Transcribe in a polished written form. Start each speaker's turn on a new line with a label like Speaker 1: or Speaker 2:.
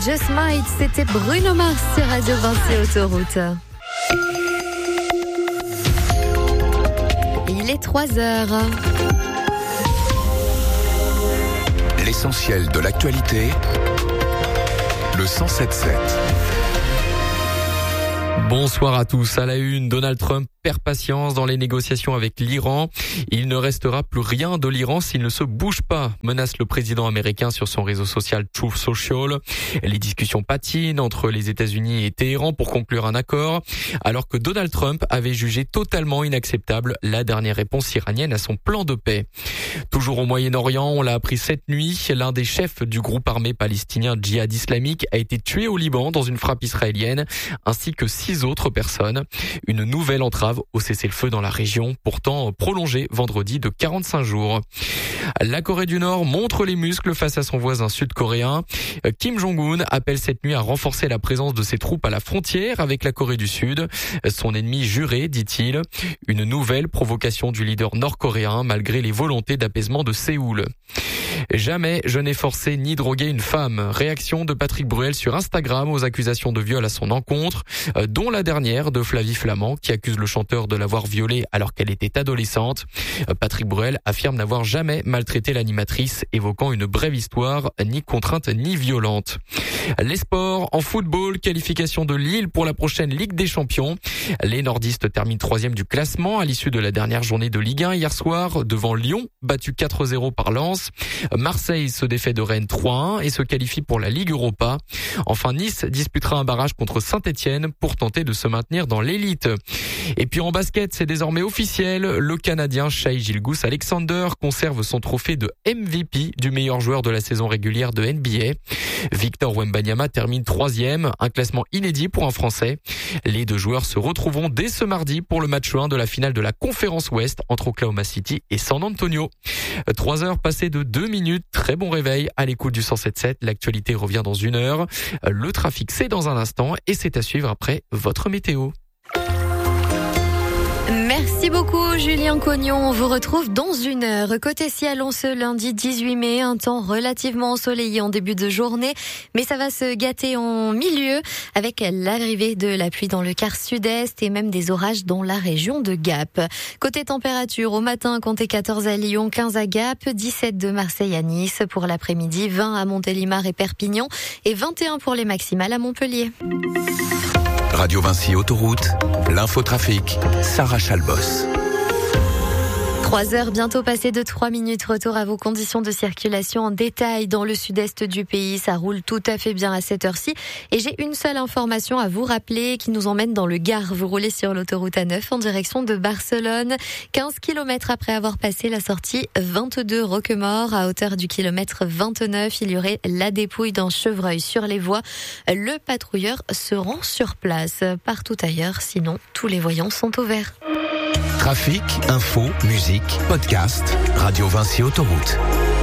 Speaker 1: Just Might, c'était Bruno Mars sur Radio Vinci Autoroute. Il est 3h.
Speaker 2: L'essentiel de l'actualité, le 107.7.
Speaker 3: Bonsoir à tous. À la une, Donald Trump perd patience dans les négociations avec l'Iran. Il ne restera plus rien de l'Iran s'il ne se bouge pas, menace le président américain sur son réseau social Truth Social. Les discussions patinent entre les États-Unis et Téhéran pour conclure un accord, alors que Donald Trump avait jugé totalement inacceptable la dernière réponse iranienne à son plan de paix. Toujours au Moyen-Orient, on l'a appris cette nuit, l'un des chefs du groupe armé palestinien Djihad islamique a été tué au Liban dans une frappe israélienne, ainsi que 6 autres personnes. Une nouvelle entrave au cessez-le-feu dans la région, pourtant prolongée vendredi de 45 jours. La Corée du Nord montre les muscles face à son voisin sud-coréen. Kim Jong-un appelle cette nuit à renforcer la présence de ses troupes à la frontière avec la Corée du Sud. Son ennemi juré, dit-il. Une nouvelle provocation du leader nord-coréen malgré les volontés d'apaisement de Séoul. Jamais je n'ai forcé ni drogué une femme. Réaction de Patrick Bruel sur Instagram aux accusations de viol à son encontre, dont la dernière de Flavie Flamand qui accuse le chanteur de l'avoir violée alors qu'elle était adolescente. Patrick Bruel affirme n'avoir jamais maltraité l'animatrice, évoquant une brève histoire ni contrainte ni violente. Les sports en football, qualification de Lille pour la prochaine Ligue des Champions. Les nordistes terminent 3e du classement à l'issue de la dernière journée de Ligue 1 hier soir devant Lyon, battu 4-0 par Lens. Marseille se défait de Rennes 3-1 et se qualifie pour la Ligue Europa. Enfin, Nice disputera un barrage contre Saint-Etienne pour tenter de se maintenir dans l'élite. Et puis en basket, c'est désormais officiel. Le Canadien Shai Gilgeous-Alexander conserve son trophée de MVP du meilleur joueur de la saison régulière de NBA. Victor Wembanyama termine 3e, un classement inédit pour un Français. Les deux joueurs se retrouveront dès ce mardi pour le match 1 de la finale de la Conférence Ouest entre Oklahoma City et San Antonio. 3 heures passées de 2 minutes, très bon réveil à l'écoute du 107.7. L'actualité revient dans 1 heure. Le trafic, c'est dans un instant et c'est à suivre après votre météo.
Speaker 1: Merci beaucoup Julien Cognon, on vous retrouve dans 1 heure. Côté ciel, on ce lundi 18 mai, un temps relativement ensoleillé en début de journée, mais ça va se gâter en milieu avec l'arrivée de la pluie dans le quart sud-est et même des orages dans la région de Gap. Côté température, au matin, comptez 14 à Lyon, 15 à Gap, 17 de Marseille à Nice, pour l'après-midi 20 à Montélimar et Perpignan et 21 pour les maximales à Montpellier.
Speaker 2: Radio Vinci Autoroute, l'infotrafic, Sarah Chalbos.
Speaker 1: 3 heures bientôt passées de 3 minutes. Retour à vos conditions de circulation en détail dans le sud-est du pays. Ça roule tout à fait bien à cette heure-ci. Et j'ai une seule information à vous rappeler qui nous emmène dans le Gard. Vous roulez sur l'autoroute A9 en direction de Barcelone. 15 km après avoir passé la sortie 22 Roquemort. À hauteur du kilomètre 29, il y aurait la dépouille d'un chevreuil sur les voies. Le patrouilleur se rend sur place. Partout ailleurs, sinon, tous les voyants sont au vert.
Speaker 2: Trafic, info, musique, podcast, Radio Vinci Autoroute.